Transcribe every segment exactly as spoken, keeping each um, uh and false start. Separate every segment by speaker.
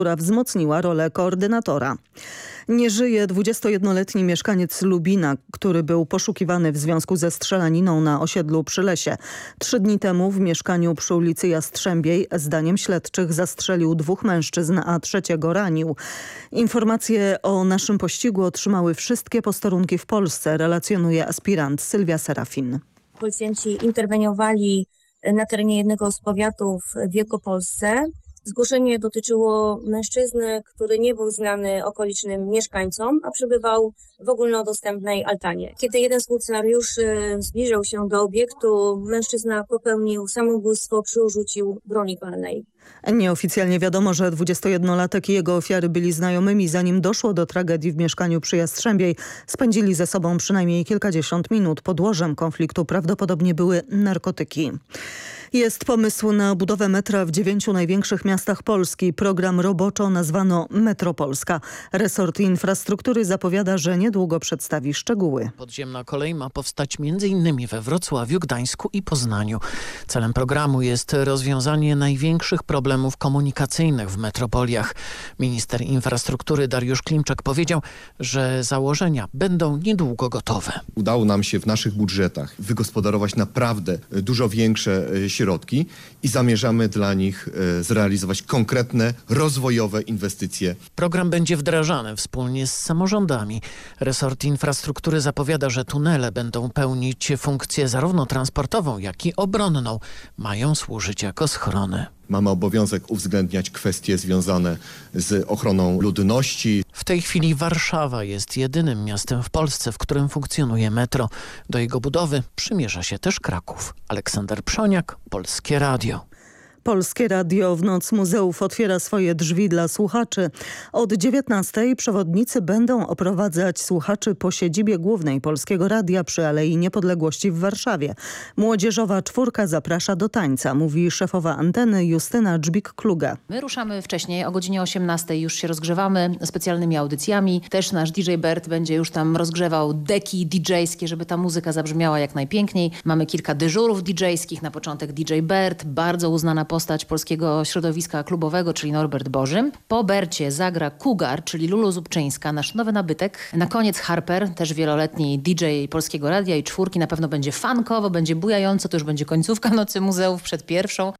Speaker 1: która wzmocniła rolę koordynatora. Nie żyje dwudziestojednoletni mieszkaniec Lubina, który był poszukiwany w związku ze strzelaniną na osiedlu przy Lesie. Trzy dni temu w mieszkaniu przy ulicy Jastrzębiej zdaniem śledczych zastrzelił dwóch mężczyzn, a trzeciego ranił. Informacje o naszym pościgu otrzymały wszystkie posterunki w Polsce, relacjonuje aspirant Sylwia Serafin.
Speaker 2: Policjanci interweniowali na terenie jednego z powiatów w Wielkopolsce. Zgłoszenie dotyczyło mężczyzny, który nie był znany okolicznym mieszkańcom, a przebywał w ogólnodostępnej altanie. Kiedy jeden z funkcjonariuszy zbliżył się do obiektu, mężczyzna popełnił samobójstwo przy użyciu broni palnej.
Speaker 1: Nieoficjalnie wiadomo, że dwudziestojednolatek i jego ofiary byli znajomymi. Zanim doszło do tragedii w mieszkaniu przy Jastrzębiej, spędzili ze sobą przynajmniej kilkadziesiąt minut. Podłożem konfliktu prawdopodobnie były narkotyki. Jest pomysł na budowę metra w dziewięciu największych miastach Polski. Program roboczo nazwano Metropolska. Resort Infrastruktury zapowiada, że niedługo przedstawi szczegóły.
Speaker 3: Podziemna kolej ma powstać między innymi we Wrocławiu, Gdańsku i Poznaniu. Celem programu jest rozwiązanie największych problemów komunikacyjnych w metropoliach. Minister infrastruktury Dariusz Klimczak powiedział, że założenia będą niedługo gotowe.
Speaker 4: Udało nam się w naszych budżetach wygospodarować naprawdę dużo większe środki i zamierzamy dla nich zrealizować konkretne, rozwojowe inwestycje.
Speaker 3: Program będzie wdrażany wspólnie z samorządami. Resort Infrastruktury zapowiada, że tunele będą pełnić funkcję zarówno transportową, jak i obronną. Mają służyć jako schrony.
Speaker 4: Mamy obowiązek uwzględniać kwestie związane z ochroną ludności.
Speaker 3: W tej chwili Warszawa jest jedynym miastem w Polsce, w którym funkcjonuje metro. Do jego budowy przymierza się też Kraków. Aleksander Przoniak, Polskie Radio.
Speaker 1: Polskie Radio w Noc Muzeów otwiera swoje drzwi dla słuchaczy. Od dziewiętnastej przewodnicy będą oprowadzać słuchaczy po siedzibie głównej Polskiego Radia przy Alei Niepodległości w Warszawie. Młodzieżowa czwórka zaprasza do tańca, mówi szefowa anteny Justyna Dżbik-Kluga.
Speaker 5: My ruszamy wcześniej, o godzinie osiemnastej już się rozgrzewamy specjalnymi audycjami. Też nasz D J Bert będzie już tam rozgrzewał deki didżejskie, żeby ta muzyka zabrzmiała jak najpiękniej. Mamy kilka dyżurów didżejskich. Na początek D J Bert, bardzo uznana postać polskiego środowiska klubowego, czyli Norbert Bożym. Po Bercie zagra Cougar, czyli Lulu Zubczyńska, nasz nowy nabytek. Na koniec Harper, też wieloletni D J Polskiego Radia i czwórki. Na pewno będzie funkowo, będzie bujająco, to już będzie końcówka Nocy Muzeów przed pierwszą.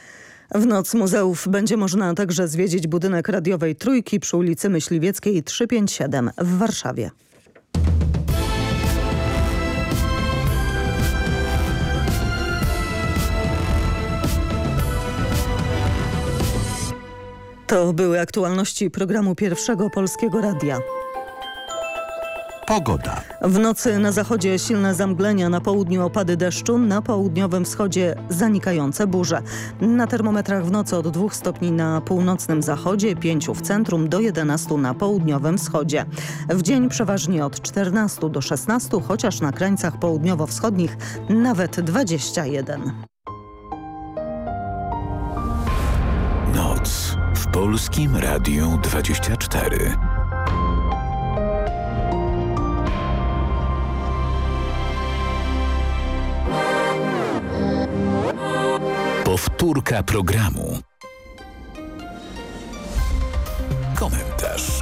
Speaker 1: W Noc Muzeów będzie można także zwiedzić budynek radiowej Trójki przy ulicy Myśliwieckiej trzysta pięćdziesiąt siedem w Warszawie. To były aktualności programu Pierwszego Polskiego Radia.
Speaker 6: Pogoda.
Speaker 1: W nocy na zachodzie silne zamglenia, na południu opady deszczu, na południowym wschodzie zanikające burze. Na termometrach w nocy od dwóch stopni na północnym zachodzie, pięciu w centrum do jedenastu na południowym wschodzie. W dzień przeważnie od czternastu do szesnastu, chociaż na krańcach południowo-wschodnich nawet dwadzieścia jeden.
Speaker 6: Noc w Polskim Radiu dwadzieścia cztery. Powtórka programu. Komentarz.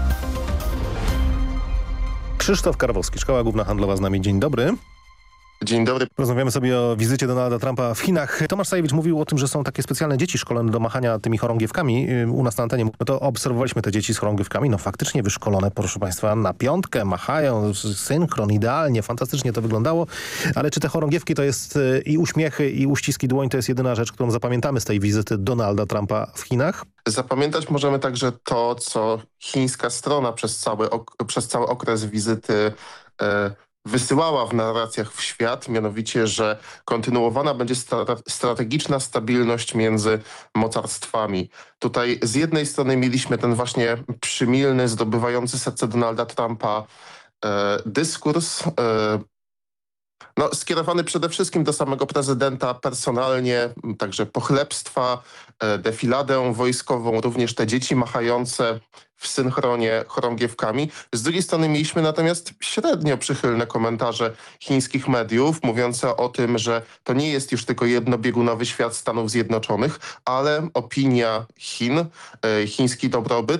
Speaker 7: Krzysztof Karwowski, Szkoła Główna Handlowa z nami. Dzień dobry.
Speaker 8: Dzień dobry.
Speaker 7: Rozmawiamy sobie o wizycie Donalda Trumpa w Chinach. Tomasz Sajewicz mówił o tym, że są takie specjalne dzieci szkolone do machania tymi chorągiewkami u nas na antenie. No to obserwowaliśmy te dzieci z chorągiewkami. No faktycznie wyszkolone, proszę państwa, na piątkę, machają, synchron, idealnie, fantastycznie to wyglądało. Ale czy te chorągiewki to jest i uśmiechy, i uściski dłoń to jest jedyna rzecz, którą zapamiętamy z tej wizyty Donalda Trumpa w Chinach?
Speaker 8: Zapamiętać możemy także to, co chińska strona przez cały, ok- przez cały okres wizyty e, wysyłała w narracjach w świat, mianowicie, że kontynuowana będzie stra- strategiczna stabilność między mocarstwami. Tutaj z jednej strony mieliśmy ten właśnie przymilny, zdobywający serce Donalda Trumpa e, dyskurs, e, No, skierowany przede wszystkim do samego prezydenta personalnie, także pochlebstwa, e, defiladę wojskową, również te dzieci machające w synchronie chorągiewkami. Z drugiej strony mieliśmy natomiast średnio przychylne komentarze chińskich mediów, mówiące o tym, że to nie jest już tylko jednobiegunowy świat Stanów Zjednoczonych, ale opinia Chin, e, chiński dobrobyt